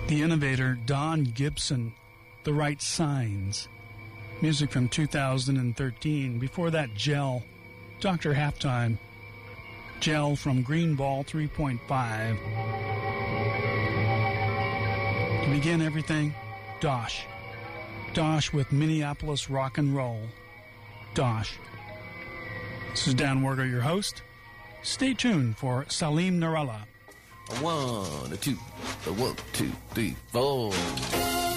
The innovator Don Gibson, The Right Signs. Music from 2013. Before that, Gel, Dr. Halftime. Gel from Green Ball 3.5. To begin everything, Dosh. Dosh with Minneapolis Rock and Roll. Dosh. This is Dan Wargo, your host. Stay tuned for Salim Narella. 1, 2, 1, 2, 3, 4.